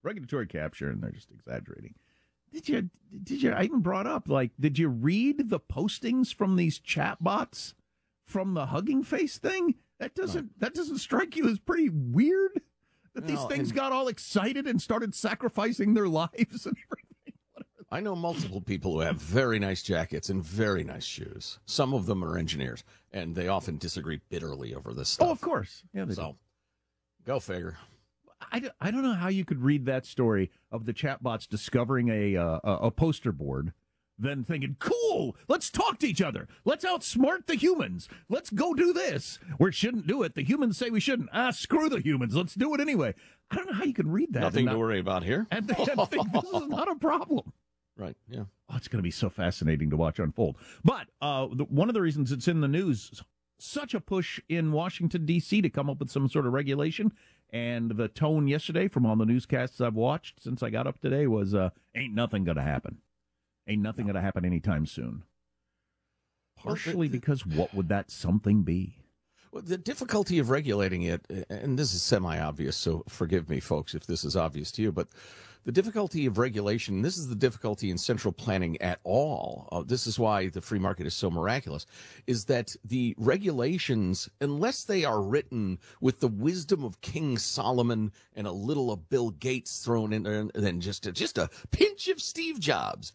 regulatory capture, and they're just exaggerating. Did you? I even brought up, did you read the postings from these chatbots from the Hugging Face thing? That doesn't strike you as pretty weird? That these things got all excited and started sacrificing their lives and everything. I know multiple people who have very nice jackets and very nice shoes. Some of them are engineers, and they often disagree bitterly over this stuff. Oh, of course. Yeah, go figure. I don't know how you could read that story of the chatbots discovering a poster board, then thinking, cool, let's talk to each other. Let's outsmart the humans. Let's go do this. We shouldn't do it. The humans say we shouldn't. Screw the humans. Let's do it anyway. I don't know how you can read that. Nothing to worry about here. And think this is not a problem. Right, yeah. Oh, it's going to be so fascinating to watch unfold. But one of the reasons it's in the news, such a push in Washington, D.C. to come up with some sort of regulation. And the tone yesterday from all the newscasts I've watched since I got up today was, ain't nothing going to happen. Ain't nothing going to happen anytime soon. Partially because what would that something be? Well, the difficulty of regulating it, and this is semi-obvious, so forgive me, folks, if this is obvious to you, but the difficulty of regulation, this is the difficulty in central planning at all. This is why the free market is so miraculous, is that the regulations, unless they are written with the wisdom of King Solomon and a little of Bill Gates thrown in there, and then just a pinch of Steve Jobs,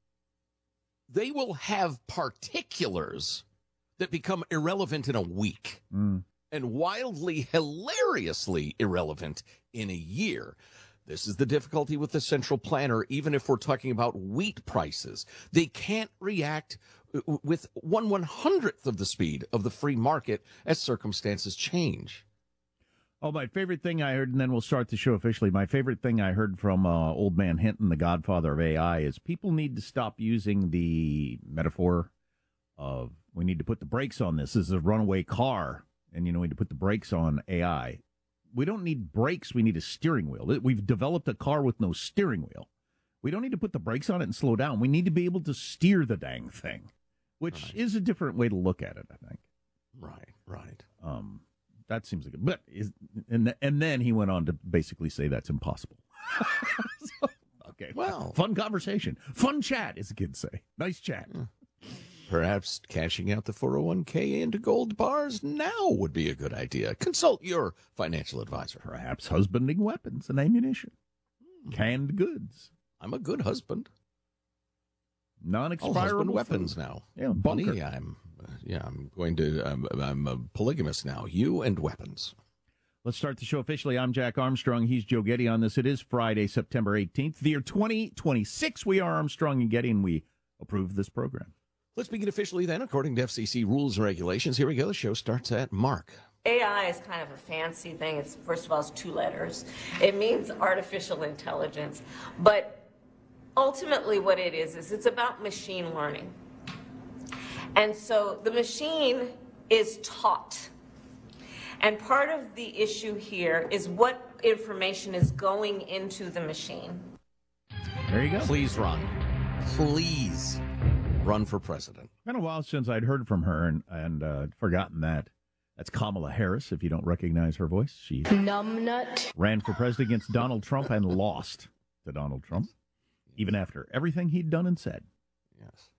they will have particulars that become irrelevant in a week and wildly, hilariously irrelevant in a year. This is the difficulty with the central planner, even if we're talking about wheat prices. They can't react with 1/100th of the speed of the free market as circumstances change. Oh, my favorite thing I heard, and then we'll start the show officially. My favorite thing I heard from old man Hinton, the godfather of AI, is people need to stop using the metaphor of we need to put the brakes on this. This is a runaway car, and, we need to put the brakes on AI. We don't need brakes. We need a steering wheel. We've developed a car with no steering wheel. We don't need to put the brakes on it and slow down. We need to be able to steer the dang thing, which is a different way to look at it, I think. Right. That seems like but and then he went on to basically say that's impossible. Okay. Well, fun conversation. Fun chat, as the kids say. Nice chat. Perhaps cashing out the 401k into gold bars now would be a good idea. Consult your financial advisor. Perhaps husbanding weapons and ammunition. Canned goods. I'm a good husband. Non-expirable weapons now. Yeah, bunker. Money, I'm a polygamous now. You and weapons. Let's start the show officially. I'm Jack Armstrong. He's Joe Getty on this. It is Friday, September 18th, the year 2026. We are Armstrong and Getty, and we approve this program. Let's begin officially then, according to FCC rules and regulations. Here we go. The show starts at Mark. AI is kind of a fancy thing. First of all, it's 2 letters. It means artificial intelligence. But ultimately what it is it's about machine learning. And so the machine is taught. And part of the issue here is what information is going into the machine. There you go. Please run. Please run for president. It's been a while since I'd heard from her and forgotten that. That's Kamala Harris, if you don't recognize her voice. She Numbnut. Ran for president against Donald Trump and lost to Donald Trump, even after everything he'd done and said. Yes.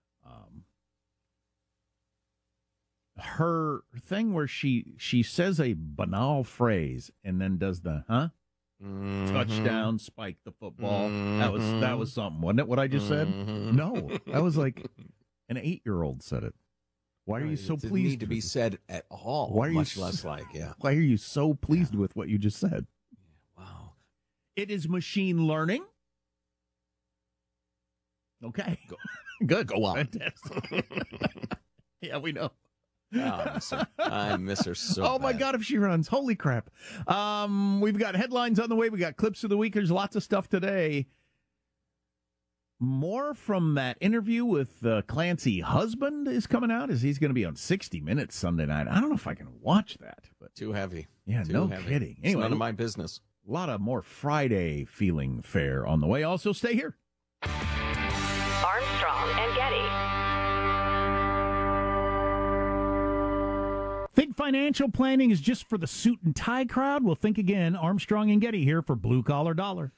Her thing where she says a banal phrase and then does the touchdown, spike the football. That was something, wasn't it? What I just said? No, that was like an 8-year-old said it. Why are you so pleased? It need to be said at all. Why are much you less like Why are you so pleased with what you just said? Wow. It is machine learning. Okay, good. Go on. Fantastic. Yeah, we know. I miss her so Oh, my bad. God, if she runs. Holy crap. We've got headlines on the way. We got clips of the week. There's lots of stuff today. More from that interview with Clancy husband is coming out as he's going to be on 60 Minutes Sunday night. I don't know if I can watch that. But Too heavy. Yeah, Too no heavy. kidding. It's Anyway, none of my business. A lot of more Friday feeling fare on the way. Also, stay here. Armstrong and Getty. Think financial planning is just for the suit and tie crowd? Well, think again. Armstrong and Getty here for Blue Collar Dollar.